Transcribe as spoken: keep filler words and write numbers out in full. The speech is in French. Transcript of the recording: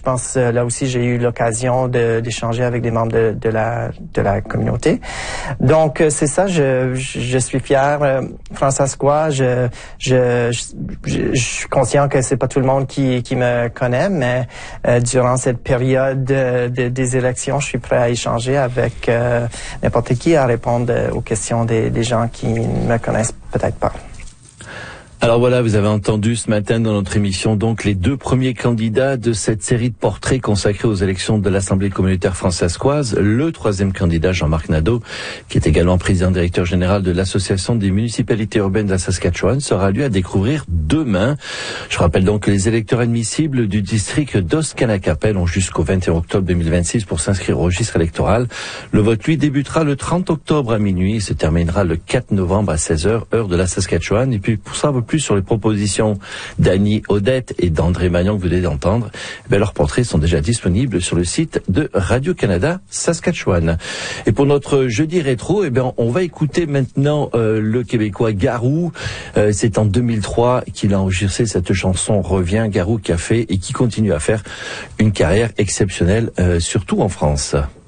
pense euh, là aussi j'ai eu l'occasion de, d'échanger avec des membres de, de la de la communauté. Donc euh, c'est ça, je, je je suis fier euh, francescois. Je je, je je suis conscient que c'est pas tout le monde qui qui me connaît, mais euh, durant cette période de, de, des élections, je suis prêt à échanger avec euh, n'importe qui, à répondre euh, aux questions des des gens qui ne me connaissent peut-être pas. Alors voilà, vous avez entendu ce matin dans notre émission donc les deux premiers candidats de cette série de portraits consacrés aux élections de l'Assemblée communautaire francescoise. Le troisième candidat, Jean-Marc Nadeau, qui est également président directeur général de l'Association des municipalités urbaines de la Saskatchewan, sera lui à découvrir demain. Je rappelle donc que les électeurs admissibles du district d'Oskanakapel ont jusqu'au vingt et un octobre deux mille vingt-six pour s'inscrire au registre électoral. Le vote, lui, débutera le trente octobre à minuit et se terminera le quatre novembre à seize heures, heure de la Saskatchewan. Et puis, pour savoir plus sur les propositions d'Annie Odette et d'André Magnon que vous venez d'entendre, eh leurs portraits sont déjà disponibles sur le site de Radio-Canada Saskatchewan. Et pour notre jeudi rétro, eh bien, on va écouter maintenant euh, le Québécois Garou. Euh, c'est en deux mille trois qu'il a enregistré cette chanson Reviens. Garou qui a fait et qui continue à faire une carrière exceptionnelle, euh, surtout en France.